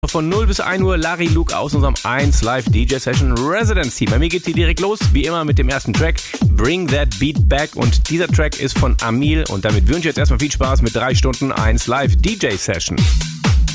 Von 0 bis 1 Uhr Larry Luke aus unserem 1 Live DJ Session Residency. Bei mir geht's hier direkt los, wie immer mit dem ersten Track, Bring That Beat Back. Und dieser Track ist von Amil und damit wünsche ich jetzt erstmal viel Spaß mit 3 Stunden 1 Live DJ Session.